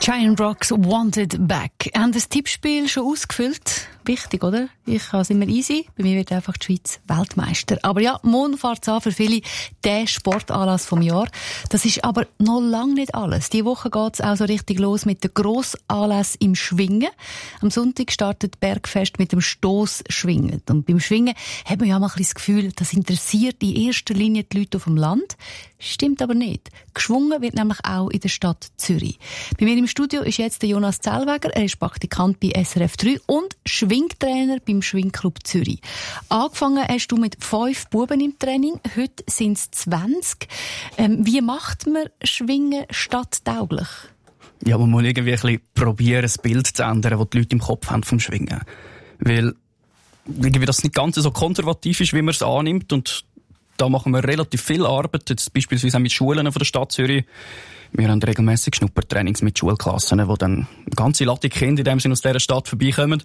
Giant Rocks Wanted Back. Haben das Tippspiel schon ausgefüllt? Wichtig, oder? Ich habe es immer easy. Bei mir wird einfach die Schweiz Weltmeister. Aber ja, morgen fährt es an für viele der Sportanlass vom Jahr. Das ist aber noch lange nicht alles. Diese Woche geht es auch so richtig los mit den Grossanlässen im Schwingen. Am Sonntag startet Bergfest mit dem Stossschwingen. Und beim Schwingen hat man ja mal ein bisschen das Gefühl, das interessiert in erster Linie die Leute auf dem Land. Stimmt aber nicht. Geschwungen wird nämlich auch in der Stadt Zürich. Bei mir im Studio ist jetzt der Jonas Zellweger. Er ist Praktikant bei SRF 3 und Schwingtrainer beim Schwingclub Zürich. Angefangen hast du mit 5 Buben im Training. Heute sind es 20. Wie macht man Schwingen stadttauglich? Ja, man muss irgendwie ein bisschen probieren, das Bild zu ändern, das die Leute im Kopf haben vom Schwingen. Weil irgendwie das nicht ganz so konservativ ist, wie man es annimmt. Und da machen wir relativ viel Arbeit, jetzt beispielsweise auch mit Schulen von der Stadt Zürich. Wir haben regelmässig Schnuppertrainings mit Schulklassen, wo dann ganze Latte Kinder in dem Sinne aus dieser Stadt vorbeikommen.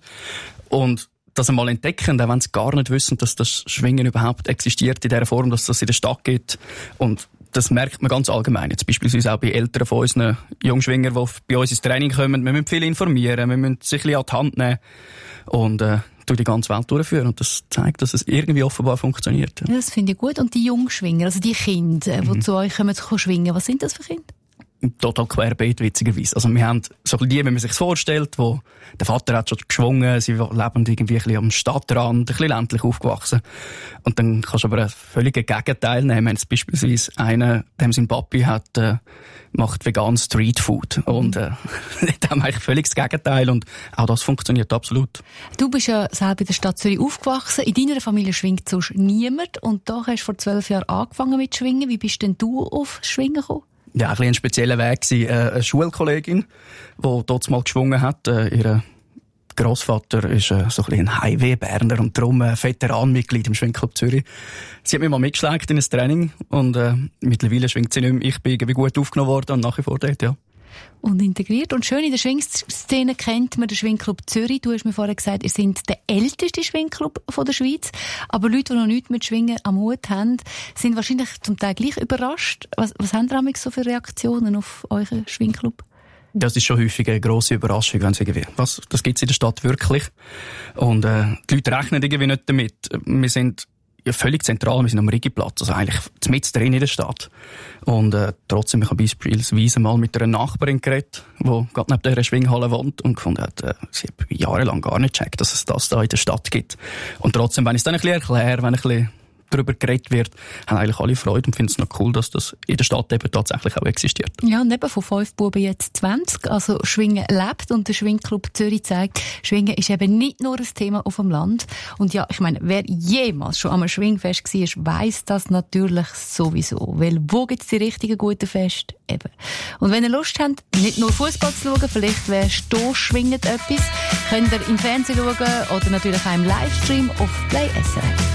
Und das einmal entdecken, auch wenn sie gar nicht wissen, dass das Schwingen überhaupt existiert in dieser Form, dass das in der Stadt gibt. Und das merkt man ganz allgemein. Jetzt beispielsweise auch bei Eltern von unseren Jungschwingern, die bei uns ins Training kommen. Wir müssen viel informieren, wir müssen sich ein bisschen an die Hand nehmen und durch die ganze Welt durchführen. Und das zeigt, dass es irgendwie offenbar funktioniert. Ja, das finde ich gut. Und die Jungschwinger, also die Kinder, die zu euch kommen, zu schwingen, was sind das für Kinder? Total querbeet, witzigerweise. Also wir haben so die, wie man sich vorstellt, wo der Vater hat schon geschwungen, sie leben irgendwie ein bisschen am Stadtrand, ein bisschen ländlich aufgewachsen. Und dann kannst du aber ein völliges Gegenteil nehmen. Wenn es beispielsweise einer, dem sein Papi hat, macht vegan Streetfood. Und da haben wir eigentlich völlig das Gegenteil. Und auch das funktioniert absolut. Du bist ja selber in der Stadt Zürich aufgewachsen. In deiner Familie schwingt sonst niemand. Und da hast du vor 12 Jahren angefangen mit Schwingen. Wie bist denn du auf Schwingen gekommen? Ja, ein bisschen ein spezieller Weg gewesen. Eine Schulkollegin, die dort mal geschwungen hat. Ihr Grossvater ist so ein bisschen ein Highway-Berner und darum Veteranmitglied im Schwingclub Zürich. Sie hat mich mal mitgeschlagen in ein Training und mittlerweile schwingt sie nicht mehr. Ich bin irgendwie gut aufgenommen worden und nach wie vor dort, ja. Und integriert. Und schön, in der Schwingszene kennt man den Schwingclub Zürich. Du hast mir vorher gesagt, ihr seid der älteste Schwingclub von der Schweiz. Aber Leute, die noch nichts mit Schwingen am Hut haben, sind wahrscheinlich zum Teil gleich überrascht. Was haben ihr so für Reaktionen auf euren Schwingclub? Das ist schon häufig eine grosse Überraschung, wenn sie irgendwie, das gibt's in der Stadt wirklich. Und die Leute rechnen irgendwie nicht damit. Wir sind ja völlig zentral, wir sind am Rigiplatz, also eigentlich mitten drin in der Stadt. Und trotzdem, ich habe beispielsweise mal mit einer Nachbarin geredet, die gerade neben dieser Schwinghalle wohnt und gefunden hat, sie hat jahrelang gar nicht gecheckt, dass es das da in der Stadt gibt. Und trotzdem, wenn ich es dann ein bisschen erkläre, wenn ein bisschen darüber geredet wird, haben eigentlich alle Freude und finden es noch cool, dass das in der Stadt eben tatsächlich auch existiert. Ja, und eben von 5 Buben jetzt 20. Also Schwingen lebt und der Schwingclub Zürich zeigt, Schwingen ist eben nicht nur ein Thema auf dem Land. Und ja, ich meine, wer jemals schon am Schwingfest war, weiss das natürlich sowieso. Weil wo gibt es die richtigen guten Feste? Eben. Und wenn ihr Lust habt, nicht nur Fußball zu schauen, vielleicht wäre Stossschwingen etwas, könnt ihr im Fernsehen schauen oder natürlich auch im Livestream auf Play SRF.